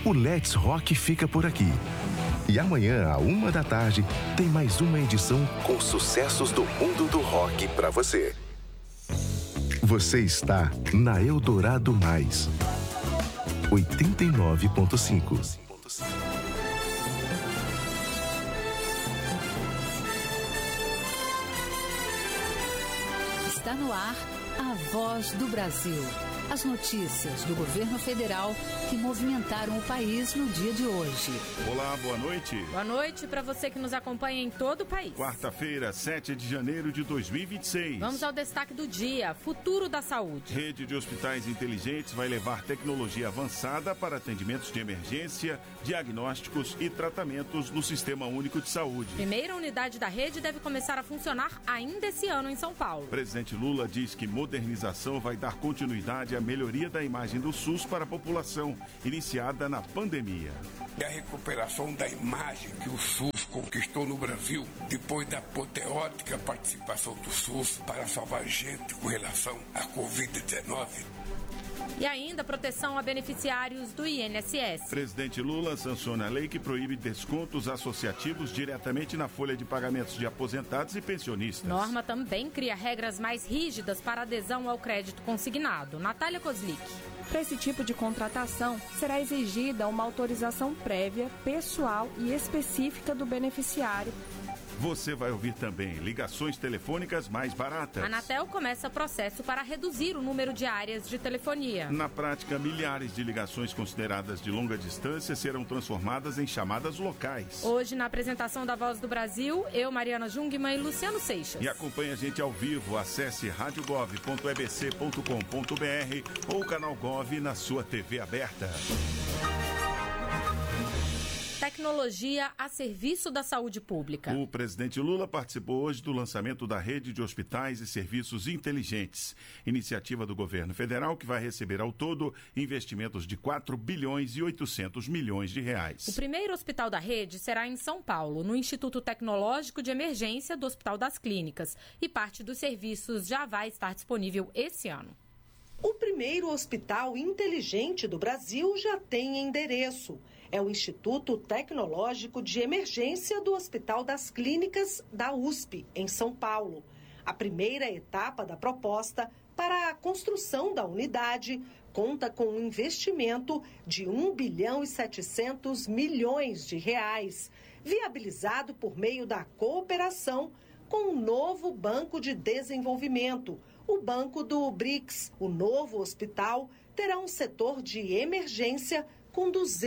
O Let's Rock fica por aqui. E amanhã, à 1h, tem mais uma edição com sucessos do mundo do rock pra você. Você está na Eldorado Mais 89.5. Está no ar a Voz do Brasil. As notícias do governo federal que movimentaram o país no dia de hoje. Olá, boa noite. Boa noite para você que nos acompanha em todo o país. Quarta-feira, 7 de janeiro de 2026. Vamos ao destaque do dia: futuro da saúde. Rede de hospitais inteligentes vai levar tecnologia avançada para atendimentos de emergência, diagnósticos e tratamentos no Sistema Único de Saúde. Primeira unidade da rede deve começar a funcionar ainda esse ano em São Paulo. O presidente Lula diz que modernização vai dar continuidade à melhoria da imagem do SUS para a população, iniciada na pandemia. E a recuperação da imagem que o SUS conquistou no Brasil, depois da apoteótica participação do SUS para salvar gente com relação à Covid-19. E ainda proteção a beneficiários do INSS. Presidente Lula sanciona a lei que proíbe descontos associativos diretamente na folha de pagamentos de aposentados e pensionistas. Norma também cria regras mais rígidas para adesão ao crédito consignado. Natália Kozlik. Para esse tipo de contratação, será exigida uma autorização prévia, pessoal e específica do beneficiário. Você vai ouvir também ligações telefônicas mais baratas. A Anatel começa processo para reduzir o número de áreas de telefonia. Na prática, milhares de ligações consideradas de longa distância serão transformadas em chamadas locais. Hoje, na apresentação da Voz do Brasil, eu, Mariana Jungmann e Luciano Seixas. E acompanhe a gente ao vivo. Acesse radiogov.ebc.com.br ou o canal Gov na sua TV aberta. Tecnologia a serviço da saúde pública. O presidente Lula participou hoje do lançamento da rede de hospitais e serviços inteligentes, iniciativa do governo federal que vai receber ao todo investimentos de 4 bilhões e 800 milhões de reais. O primeiro hospital da rede será em São Paulo, no Instituto Tecnológico de Emergência do Hospital das Clínicas, e parte dos serviços já vai estar disponível esse ano. O primeiro hospital inteligente do Brasil já tem endereço. É o Instituto Tecnológico de Emergência do Hospital das Clínicas da USP, em São Paulo. A primeira etapa da proposta para a construção da unidade conta com um investimento de 1 bilhão e 700 milhões de reais, viabilizado por meio da cooperação com o novo Banco de Desenvolvimento, o Banco do BRICS. O novo hospital terá um setor de emergência com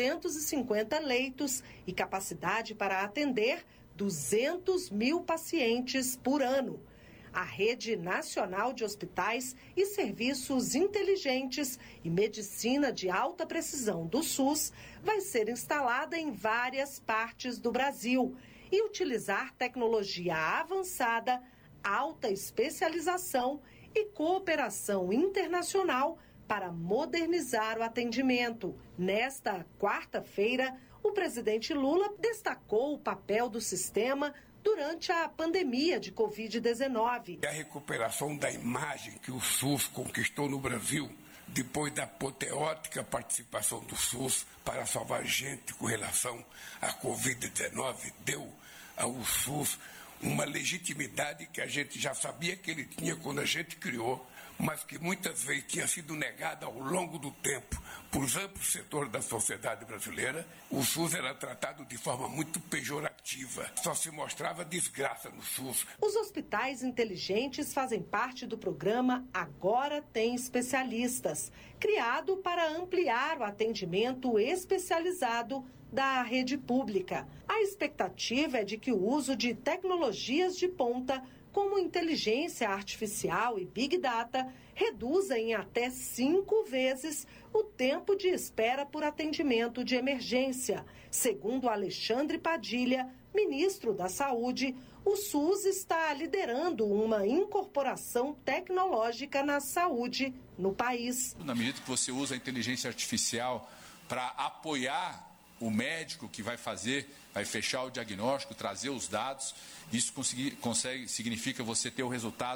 250 leitos e capacidade para atender 200 mil pacientes por ano. A Rede Nacional de Hospitais e Serviços Inteligentes e Medicina de Alta Precisão do SUS vai ser instalada em várias partes do Brasil e utilizar tecnologia avançada, alta especialização e cooperação internacional para modernizar o atendimento. Nesta quarta-feira, o presidente Lula destacou o papel do sistema durante a pandemia de Covid-19. A recuperação da imagem que o SUS conquistou no Brasil, depois da apoteótica participação do SUS para salvar gente com relação à Covid-19, deu ao SUS uma legitimidade que a gente já sabia que ele tinha quando a gente criou, mas que muitas vezes tinha sido negada ao longo do tempo por amplos setores da sociedade brasileira. O SUS era tratado de forma muito pejorativa, só se mostrava desgraça no SUS. Os hospitais inteligentes fazem parte do programa Agora Tem Especialistas, criado para ampliar o atendimento especializado da rede pública. A expectativa é de que o uso de tecnologias de ponta, como inteligência artificial e Big Data, reduza em até 5 vezes o tempo de espera por atendimento de emergência. Segundo Alexandre Padilha, ministro da Saúde, o SUS está liderando uma incorporação tecnológica na saúde no país. Na medida que você usa a inteligência artificial para apoiar o médico que vai fechar o diagnóstico, trazer os dados, isso significa você ter o resultado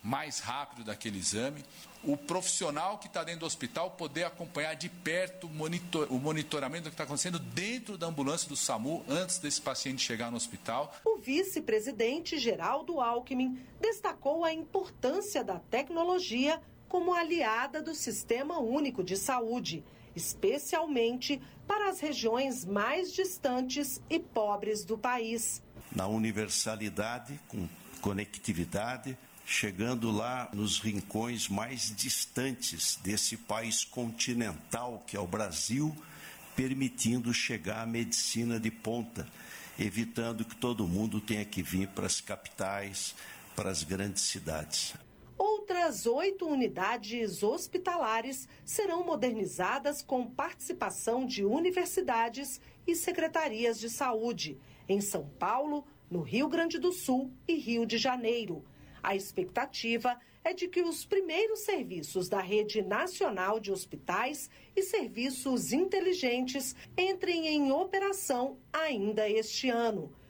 mais rápido daquele exame, o profissional que está dentro do hospital poder acompanhar de perto o monitoramento do que está acontecendo dentro da ambulância do SAMU antes desse paciente chegar no hospital. O vice-presidente Geraldo Alckmin destacou a importância da tecnologia como aliada do Sistema Único de Saúde, especialmente para as regiões mais distantes e pobres do país. Na universalidade, com conectividade, chegando lá nos rincões mais distantes desse país continental que é o Brasil, permitindo chegar à medicina de ponta, evitando que todo mundo tenha que vir para as capitais, para as grandes cidades. Outras 8 unidades hospitalares serão modernizadas com participação de universidades e secretarias de saúde, em São Paulo, no Rio Grande do Sul e Rio de Janeiro. A expectativa é de que os primeiros serviços da Rede Nacional de Hospitais e Serviços Inteligentes entrem em operação ainda este ano.